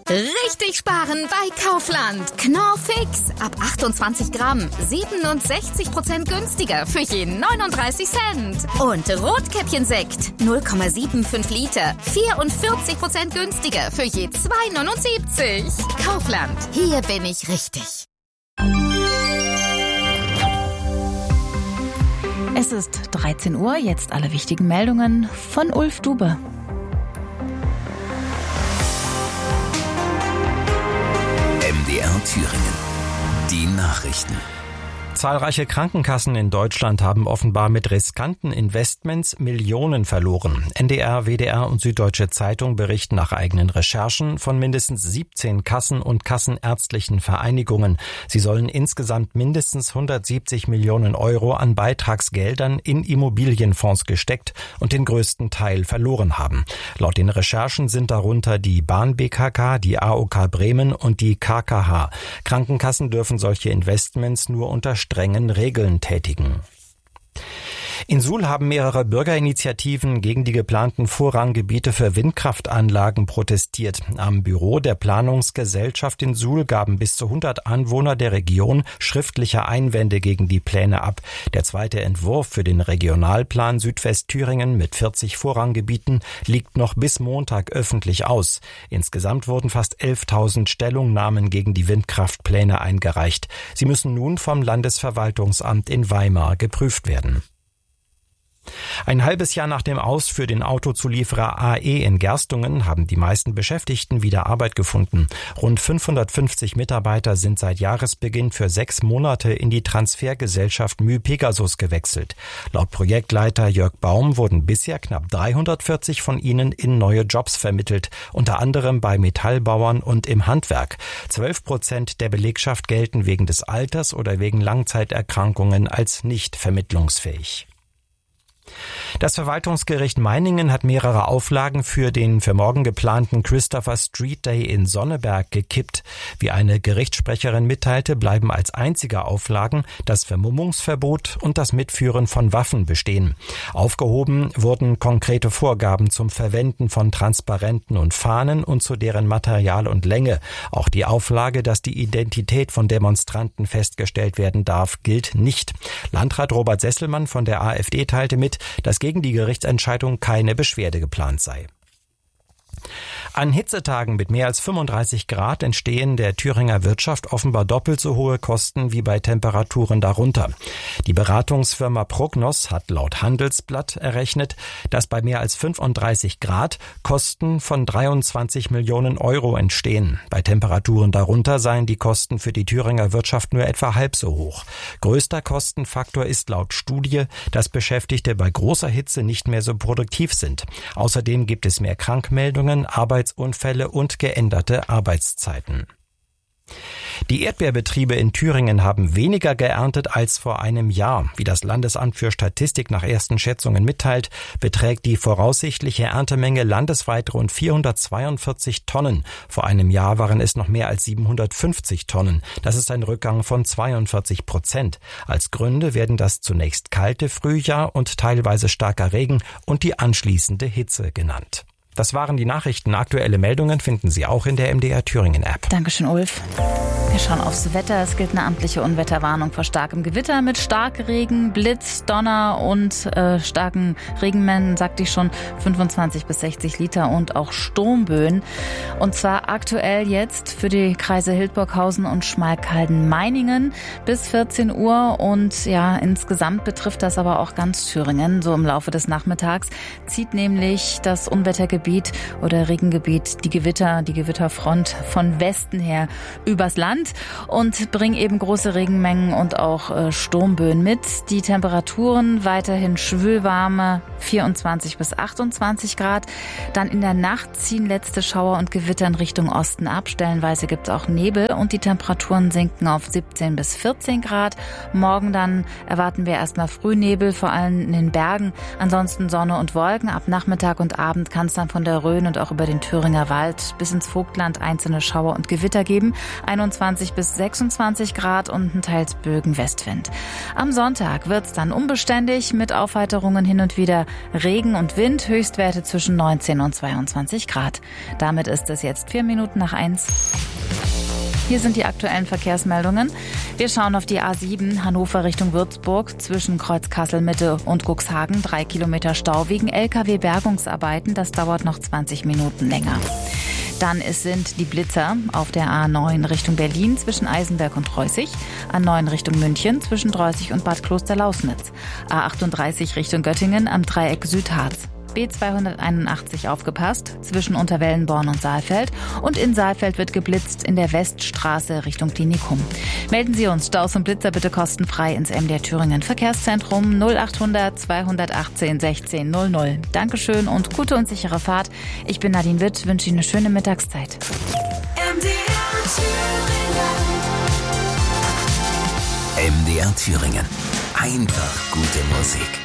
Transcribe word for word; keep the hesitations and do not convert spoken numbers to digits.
Richtig sparen bei Kaufland. Knorr Fix. Ab achtundzwanzig Gramm. siebenundsechzig Prozent günstiger für je neununddreißig Cent. Und Rotkäppchensekt. null Komma fünfundsiebzig Liter. vierundvierzig Prozent günstiger für je zwei neunundsiebzig. Kaufland. Hier bin ich richtig. Es ist dreizehn Uhr. Jetzt alle wichtigen Meldungen von Ulf Dube. M D R Thüringen. Die Nachrichten. Zahlreiche Krankenkassen in Deutschland haben offenbar mit riskanten Investments Millionen verloren. N D R, W D R und Süddeutsche Zeitung berichten nach eigenen Recherchen von mindestens siebzehn Kassen und kassenärztlichen Vereinigungen. Sie sollen insgesamt mindestens hundertsiebzig Millionen Euro an Beitragsgeldern in Immobilienfonds gesteckt und den größten Teil verloren haben. Laut den Recherchen sind darunter die Bahn B K K, die A O K Bremen und die K K H. Krankenkassen dürfen solche Investments nur unter strengen Regeln tätigen. In Suhl haben mehrere Bürgerinitiativen gegen die geplanten Vorranggebiete für Windkraftanlagen protestiert. Am Büro der Planungsgesellschaft in Suhl gaben bis zu hundert Anwohner der Region schriftliche Einwände gegen die Pläne ab. Der zweite Entwurf für den Regionalplan Südwestthüringen mit vierzig Vorranggebieten liegt noch bis Montag öffentlich aus. Insgesamt wurden fast elftausend Stellungnahmen gegen die Windkraftpläne eingereicht. Sie müssen nun vom Landesverwaltungsamt in Weimar geprüft werden. Ein halbes Jahr nach dem Aus für den Autozulieferer A E in Gerstungen haben die meisten Beschäftigten wieder Arbeit gefunden. Rund fünfhundertfünfzig Mitarbeiter sind seit Jahresbeginn für sechs Monate in die Transfergesellschaft myPegasus gewechselt. Laut Projektleiter Jörg Baum wurden bisher knapp dreihundertvierzig von ihnen in neue Jobs vermittelt, unter anderem bei Metallbauern und im Handwerk. Zwölf Prozent der Belegschaft gelten wegen des Alters oder wegen Langzeiterkrankungen als nicht vermittlungsfähig. Das Verwaltungsgericht Meiningen hat mehrere Auflagen für den für morgen geplanten Christopher Street Day in Sonneberg gekippt. Wie eine Gerichtssprecherin mitteilte, bleiben als einzige Auflagen das Vermummungsverbot und das Mitführen von Waffen bestehen. Aufgehoben wurden konkrete Vorgaben zum Verwenden von Transparenten und Fahnen und zu deren Material und Länge. Auch die Auflage, dass die Identität von Demonstranten festgestellt werden darf, gilt nicht. Landrat Robert Sesselmann von der AfD teilte mit, dass gegen die Gerichtsentscheidung keine Beschwerde geplant sei. An Hitzetagen mit mehr als fünfunddreißig Grad entstehen der Thüringer Wirtschaft offenbar doppelt so hohe Kosten wie bei Temperaturen darunter. Die Beratungsfirma Prognos hat laut Handelsblatt errechnet, dass bei mehr als fünfunddreißig Grad Kosten von dreiundzwanzig Millionen Euro entstehen. Bei Temperaturen darunter seien die Kosten für die Thüringer Wirtschaft nur etwa halb so hoch. Größter Kostenfaktor ist laut Studie, dass Beschäftigte bei großer Hitze nicht mehr so produktiv sind. Außerdem gibt es mehr Krankmeldungen, Arbeitsunfälle und geänderte Arbeitszeiten. Die Erdbeerbetriebe in Thüringen haben weniger geerntet als vor einem Jahr. Wie das Landesamt für Statistik nach ersten Schätzungen mitteilt, beträgt die voraussichtliche Erntemenge landesweit rund vierhundertzweiundvierzig Tonnen. Vor einem Jahr waren es noch mehr als siebenhundertfünfzig Tonnen. Das ist ein Rückgang von zweiundvierzig Prozent. Als Gründe werden das zunächst kalte Frühjahr und teilweise starker Regen und die anschließende Hitze genannt. Das waren die Nachrichten. Aktuelle Meldungen finden Sie auch in der M D R Thüringen App. Dankeschön, Ulf. Wir schauen aufs Wetter. Es gilt eine amtliche Unwetterwarnung vor starkem Gewitter mit Starkregen, Blitz, Donner und äh, starken Regenmengen, sagte ich schon, fünfundzwanzig bis sechzig Liter und auch Sturmböen. Und zwar aktuell jetzt für die Kreise Hildburghausen und Schmalkalden-Meiningen bis vierzehn Uhr. Und ja, insgesamt betrifft das aber auch ganz Thüringen. So im Laufe des Nachmittags zieht nämlich das Unwettergebiet oder Regengebiet, die Gewitter, die Gewitterfront von Westen her übers Land und bringen eben große Regenmengen und auch äh, Sturmböen mit. Die Temperaturen weiterhin schwülwarme vierundzwanzig bis achtundzwanzig Grad. Dann in der Nacht ziehen letzte Schauer und Gewitter in Richtung Osten ab. Stellenweise gibt es auch Nebel und die Temperaturen sinken auf siebzehn bis vierzehn Grad. Morgen dann erwarten wir erstmal Frühnebel, vor allem in den Bergen. Ansonsten Sonne und Wolken. Ab Nachmittag und Abend kann es dann von der Rhön und auch über den Thüringer Wald bis ins Vogtland einzelne Schauer und Gewitter geben. einundzwanzig bis sechsundzwanzig Grad und ein teils Bögen Westwind. Am Sonntag wird es dann unbeständig mit Aufheiterungen hin und wieder Regen und Wind, Höchstwerte zwischen neunzehn und zweiundzwanzig Grad. Damit ist es es jetzt vier Minuten nach eins. Hier sind die aktuellen Verkehrsmeldungen. Wir schauen auf die A sieben Hannover Richtung Würzburg zwischen Kreuz Kassel-Mitte und Cuxhagen. Drei Kilometer Stau wegen L K W-Bergungsarbeiten. Das dauert noch zwanzig Minuten länger. Dann es sind die Blitzer auf der A neun Richtung Berlin zwischen Eisenberg und Reußig, A neun Richtung München zwischen Reußig und Bad Klosterlausnitz, A achtunddreißig Richtung Göttingen am Dreieck Südharz. B zweihunderteinundachtzig aufgepasst, zwischen Unterwellenborn und Saalfeld. Und in Saalfeld wird geblitzt in der Weststraße Richtung Klinikum. Melden Sie uns Staus und Blitzer bitte kostenfrei ins M D R Thüringen Verkehrszentrum null achthundert zweihundertachtzehn sechzehn null null. Dankeschön und gute und sichere Fahrt. Ich bin Nadine Witt, wünsche Ihnen eine schöne Mittagszeit. M D R Thüringen. M D R Thüringen. Einfach gute Musik.